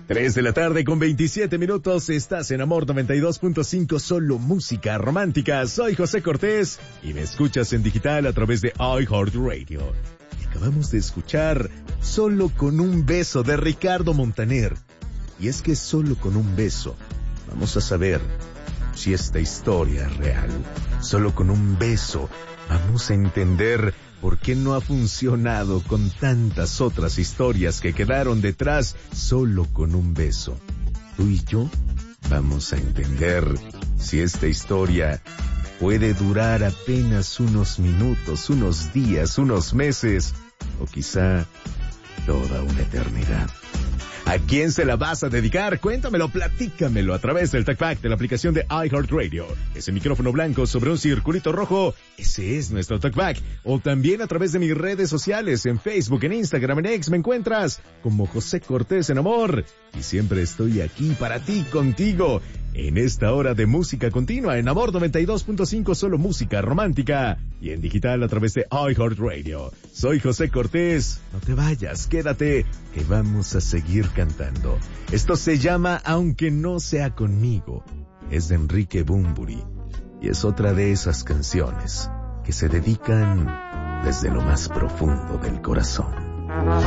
3 de la tarde con 27 minutos, estás en Amor 92.5, solo música romántica. Soy José Cortés y me escuchas en digital a través de iHeartRadio. Y acabamos de escuchar Solo con un beso de Ricardo Montaner. Y es que solo con un beso vamos a saber si esta historia es real. Solo con un beso vamos a entender por qué no ha funcionado con tantas otras historias que quedaron detrás. Solo con un beso. Tú y yo vamos a entender si esta historia puede durar apenas unos minutos, unos días, unos meses o quizá toda una eternidad. ¿A quién se la vas a dedicar? Cuéntamelo, platícamelo a través del TalkBack de la aplicación de iHeartRadio. Ese micrófono blanco sobre un circulito rojo, ese es nuestro TalkBack. O también a través de mis redes sociales, en Facebook, en Instagram, en X, me encuentras como José Cortés en Amor. Y siempre estoy aquí para ti, contigo, en esta hora de música continua, en Amor 92.5, solo música romántica. Y en digital a través de iHeartRadio. Soy José Cortés. No te vayas, quédate, que vamos a seguir cantando. Esto se llama Aunque no sea conmigo. Es de Enrique Bunbury. Y es otra de esas canciones que se dedican desde lo más profundo del corazón.